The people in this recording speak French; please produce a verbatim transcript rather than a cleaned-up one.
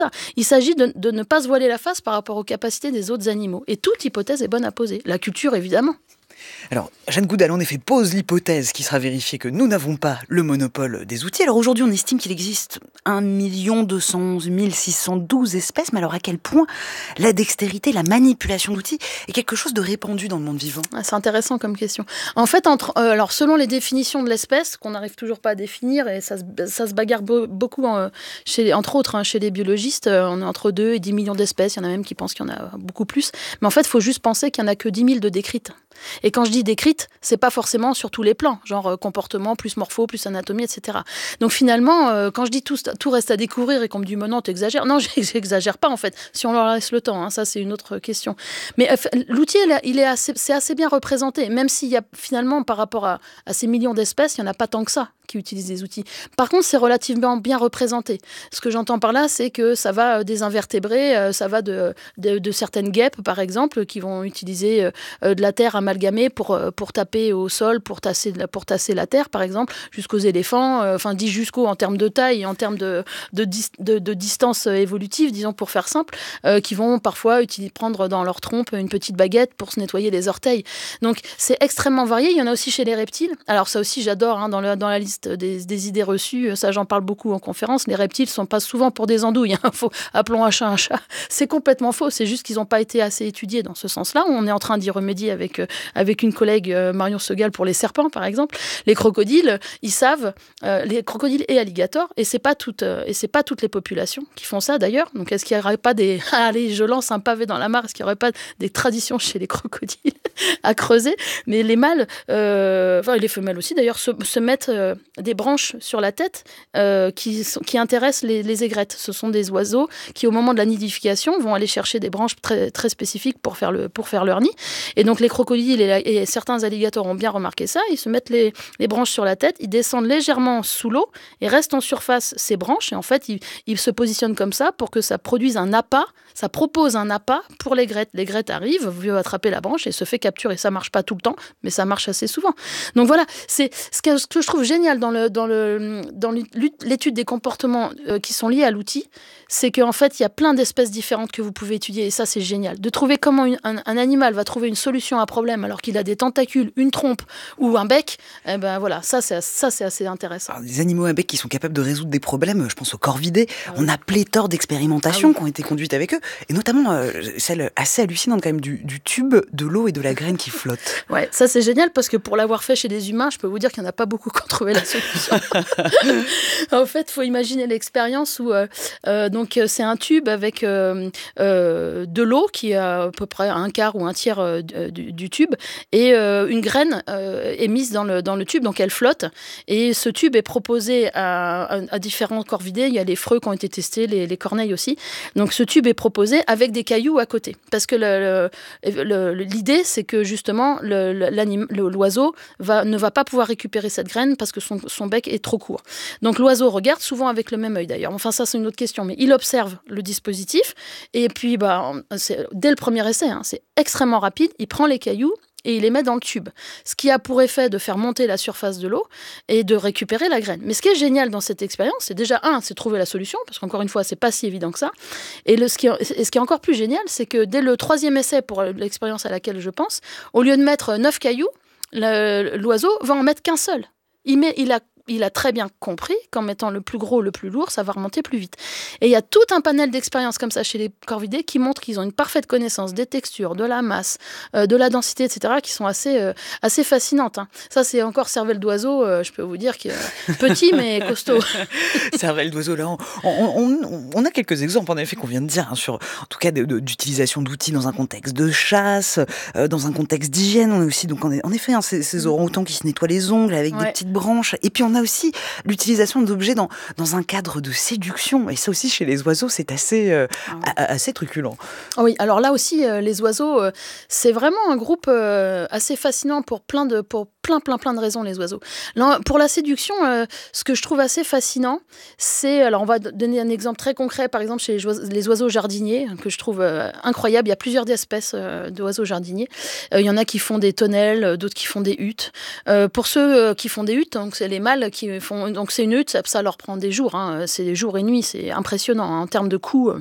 Il s'agit de, de ne pas se voiler la face par rapport aux capacités des autres animaux. Et toute hypothèse est bonne à poser. La culture, évidemment. Alors, Jeanne Goudal, en effet, pose l'hypothèse qui sera vérifiée que nous n'avons pas le monopole des outils. Alors aujourd'hui, on estime qu'il existe un million deux cent onze mille six cent douze espèces, mais alors à quel point la dextérité, la manipulation d'outils est quelque chose de répandu dans le monde vivant ? Ah, c'est intéressant comme question. En fait, entre, euh, alors selon les définitions de l'espèce, qu'on n'arrive toujours pas à définir, et ça se, ça se bagarre beau, beaucoup, euh, chez, entre autres, hein, chez les biologistes, euh, on est entre deux et dix millions d'espèces, il y en a même qui pensent qu'il y en a beaucoup plus. Mais en fait, il faut juste penser qu'il n'y en a que dix mille de décrites. Et quand je dis décrites, c'est pas forcément sur tous les plans, genre euh, comportement, plus morpho, plus anatomie, et cetera. Donc finalement, euh, quand je dis tout, tout reste à découvrir et qu'on me dit, mais non, t'exagères. Non, j'exagère pas en fait, si on leur laisse le temps, hein, ça c'est une autre question. Mais euh, l'outil, il est assez, c'est assez bien représenté, même s'il y a finalement, par rapport à, à ces millions d'espèces, il n'y en a pas tant que ça qui utilisent des outils. Par contre, c'est relativement bien représenté. Ce que j'entends par là, c'est que ça va des invertébrés, ça va de, de, de certaines guêpes, par exemple, qui vont utiliser euh, de la terre amalgamée pour, pour taper au sol, pour tasser, pour tasser la terre, par exemple, jusqu'aux éléphants, euh, enfin, dit jusqu'au en termes de taille et en termes de, de, de, de distance évolutive, disons, pour faire simple, euh, qui vont parfois utiliser, prendre dans leur trompe une petite baguette pour se nettoyer les orteils. Donc, c'est extrêmement varié. Il y en a aussi chez les reptiles. Alors, ça aussi, j'adore, hein, dans, le, dans la liste Des, des idées reçues, ça j'en parle beaucoup en conférence, les reptiles sont pas souvent pour des andouilles, hein. Faut, appelons un chat un chat, c'est complètement faux, c'est juste qu'ils n'ont pas été assez étudiés dans ce sens-là. On est en train d'y remédier avec, euh, avec une collègue, euh, Marion Segal, pour les serpents par exemple. Les crocodiles, ils savent, euh, les crocodiles et alligators, et c'est pas toutes, euh, et c'est pas toutes les populations qui font ça d'ailleurs. Donc est-ce qu'il n'y aurait pas des, allez, je lance un pavé dans la mare, est-ce qu'il n'y aurait pas des traditions chez les crocodiles à creuser? Mais les mâles, euh, enfin les femelles aussi d'ailleurs, se, se mettent euh, des branches sur la tête euh, qui, qui intéressent les, les aigrettes. Ce sont des oiseaux qui, au moment de la nidification, vont aller chercher des branches très, très spécifiques pour faire, le, pour faire leur nid. Et donc, les crocodiles et, la, et certains alligators ont bien remarqué ça. Ils se mettent les, les branches sur la tête, ils descendent légèrement sous l'eau et restent en surface ces branches. Et en fait, ils, ils se positionnent comme ça pour que ça produise un appât. Ça propose un appât pour l'aigrette. L'aigrette arrive, veut attraper la branche et se fait capturer. Ça marche pas tout le temps, mais ça marche assez souvent. Donc voilà, c'est ce que, ce que je trouve génial dans, le, dans, le, dans l'étude des comportements euh, qui sont liés à l'outil, c'est qu'en fait, il y a plein d'espèces différentes que vous pouvez étudier. Et ça, c'est génial. De trouver comment une, un, un animal va trouver une solution à un problème alors qu'il a des tentacules, une trompe ou un bec, eh ben voilà, ça, c'est, ça, c'est assez intéressant. Alors, des animaux à bec qui sont capables de résoudre des problèmes, je pense aux corvidés. Ah oui. On a pléthore d'expérimentations ah oui. qui ont été conduites avec eux. Et notamment, euh, celle assez hallucinante quand même, du, du tube, de l'eau et de la graine qui flottent. Ouais, ça, c'est génial parce que pour l'avoir fait chez des humains, je peux vous dire qu'il n'y en a pas beaucoup qui ont trouvé la solution. En fait, il faut imaginer l'expérience où euh, euh, donc, c'est un tube avec euh, euh, de l'eau qui est à peu près un quart ou un tiers euh, du, du tube et euh, une graine euh, est mise dans le, dans le tube, donc elle flotte. Et ce tube est proposé à, à, à différents corvidés. Il y a les freux qui ont été testés, les, les corneilles aussi. Donc ce tube est proposé avec des cailloux à côté. Parce que le, le, le, l'idée, c'est que justement, le, le, l'oiseau va, ne va pas pouvoir récupérer cette graine parce que son, son bec est trop court. Donc l'oiseau regarde souvent avec le même œil d'ailleurs. Enfin, ça, c'est une autre question. Mais il observe le dispositif et puis, bah, c'est, dès le premier essai, hein, c'est extrêmement rapide. Il prend les cailloux et il les met dans le tube. Ce qui a pour effet de faire monter la surface de l'eau et de récupérer la graine. Mais ce qui est génial dans cette expérience, c'est déjà, un, c'est trouver la solution, parce qu'encore une fois, c'est pas si évident que ça. Et, le, ce, qui est, et ce qui est encore plus génial, c'est que dès le troisième essai, pour l'expérience à laquelle je pense, au lieu de mettre neuf cailloux, le, l'oiseau va en mettre qu'un seul. Il, met, il a Il a très bien compris qu'en mettant le plus gros, le plus lourd, ça va remonter plus vite. Et il y a tout un panel d'expériences comme ça chez les corvidés qui montrent qu'ils ont une parfaite connaissance des textures, de la masse, euh, de la densité, et cetera, qui sont assez, euh, assez fascinantes. Hein. Ça, c'est encore cervelle d'oiseau, euh, je peux vous dire, qui est petit mais costaud. Cervelle d'oiseau, là, on, on, on, on a quelques exemples, en effet, qu'on vient de dire, hein, sur, en tout cas, de, de, d'utilisation d'outils dans un contexte de chasse, euh, dans un contexte d'hygiène. On a aussi, donc, en, en effet, hein, ces, ces orang-outans qui se nettoient les ongles avec ouais. des petites branches. Et puis, on a aussi l'utilisation d'objets dans, dans un cadre de séduction. Et ça aussi, chez les oiseaux, c'est assez, euh, ah. a, assez truculent. Oui, alors là aussi, euh, les oiseaux, euh, c'est vraiment un groupe euh, assez fascinant pour plein de, pour plein, plein, plein de raisons, les oiseaux. Là, pour la séduction, euh, ce que je trouve assez fascinant, c'est... Alors, on va donner un exemple très concret, par exemple, chez les oiseaux, les oiseaux jardiniers, que je trouve euh, incroyable. Il y a plusieurs espèces euh, d'oiseaux jardiniers. Euh, il y en a qui font des tonnelles, d'autres qui font des huttes. Euh, pour ceux euh, qui font des huttes, donc c'est les mâles qui font... Donc, c'est une hutte, ça, ça leur prend des jours. Hein, c'est des jours et nuits, c'est impressionnant. Hein, en termes de coût,